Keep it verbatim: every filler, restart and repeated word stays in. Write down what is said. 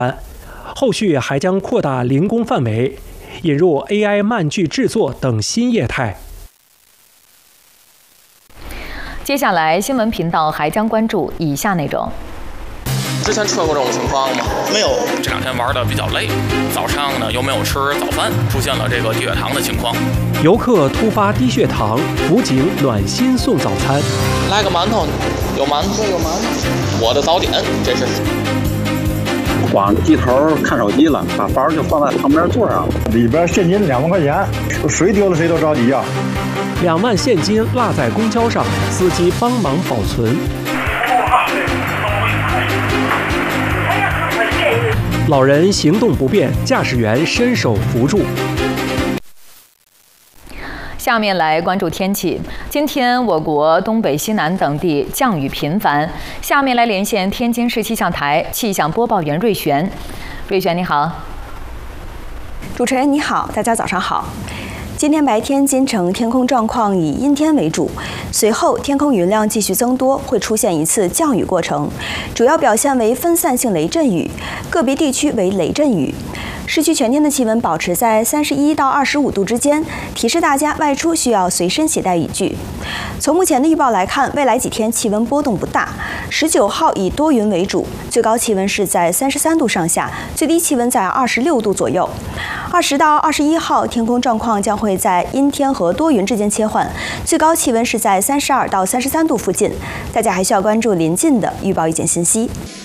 后续还将扩大零工范围，引入 A I 漫剧制作等新业态。 接下来，新闻频道还将关注以下内容。 之前出现过这种情况吗？ 没有， 这两天玩的比较累，早上呢又没有吃早饭，出现了这个低血糖的情况。 游客突发低血糖，辅警暖心送早餐。 来个馒头，有馒头，有馒头。我的早点，这是。 光低头看手机了，把包就放在旁边座上， 里边现金两万块钱，谁丢了谁都着急啊。 两万现金落在公交上，司机帮忙保存。 老人行动不便，驾驶员伸手扶住。 下面来关注天气。今天我国东北、西南等地降雨频繁。下面来连线天津市气象台气象播报员瑞璇。瑞璇，你好。 主持人你好，大家早上好。 今天白天，京城天空状况以阴天为主，随后天空云量继续增多，会出现一次降雨过程，主要表现为分散性雷阵雨，个别地区为雷阵雨。市区全天的气温保持在三十一到二十五度之间，提示大家外出需要随身携带雨具。从目前的预报来看，未来几天气温波动不大。十九号以多云为主，最高气温是在三十三度上下，最低气温在二十六度左右。二十到二十一号天空状况将会在阴天和多云之间切换，最高气温是在三十二到三十三度附近。大家还需要关注临近的预报意见信息。